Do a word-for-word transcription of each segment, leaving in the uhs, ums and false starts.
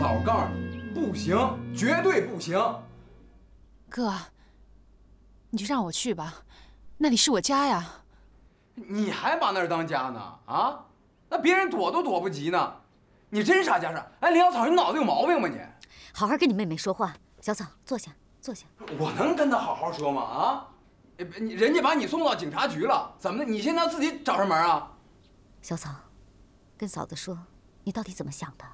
嫂，我告诉你，不行，绝对不行。 哥，你就让我去吧，那里是我家呀。 你还把那儿当家呢？啊，那别人躲都躲不及呢。你真啥家事？哎，林小草，你脑子有毛病吧你？ 好好跟你妹妹说话。小草，坐下，坐下。 我能跟她好好说吗？啊，你人家把你送到警察局了，怎么的？你现在要自己找上门啊？ 小草，跟嫂子说，你到底怎么想的？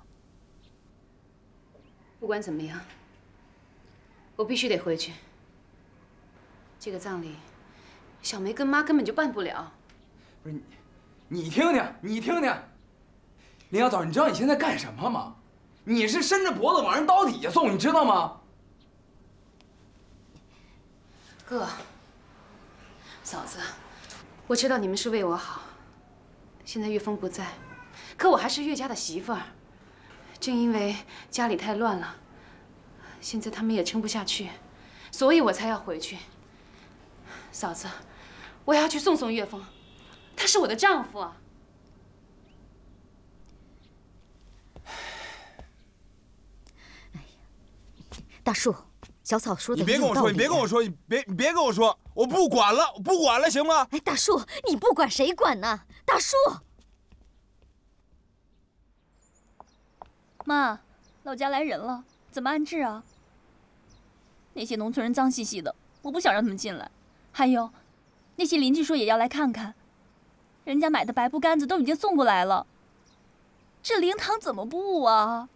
不管怎么样，我必须得回去。这个葬礼，小梅跟妈根本就办不了。 不是你，你听听，你听听，林小枣，你知道你现在干什么吗？你是伸着脖子往人刀底下送，你知道吗？ 哥，嫂子，我知道你们是为我好。现在岳峰不在，可我还是岳家的媳妇儿。正因为家里太乱了，现在他们也撑不下去，所以我才要回去。嫂子，我要去送送岳峰，他是我的丈夫啊。 哎呀，大树，小草说的你别跟我说，你别跟我说，你别你别跟我说，我不管了，我不管了，行吗？ 哎，大树，你不管谁管呢？大树， 妈，老家来人了，怎么安置啊？那些农村人脏兮兮的，我不想让他们进来。还有，那些邻居说也要来看看，人家买的白布杆子都已经送过来了，这灵堂怎么布啊？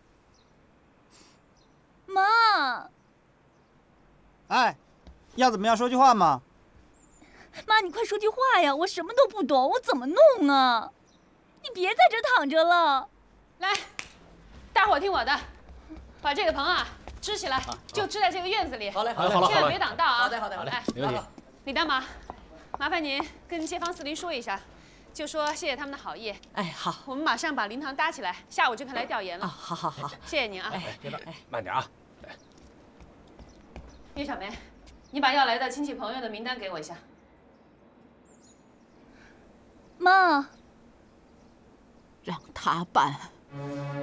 妈， 哎，要怎么样？说句话嘛。 妈，你快说句话呀！我什么都不懂，我怎么弄啊？你别在这躺着了。 来，大伙听我的，把这个棚啊支起来，就支在这个院子里。 好嘞， 好嘞，好了， 千万别挡道啊！ 好的，好的，好嘞， 没问题。 李大妈，麻烦您跟街坊四邻说一下，就说谢谢他们的好意。 哎，好， 我们马上把灵堂搭起来，下午就可以来调研了。 啊，好好好， 谢谢您啊。 哎，别动，慢点啊。 岳小梅，你把要来的亲戚朋友的名单给我一下。 妈， 让他办。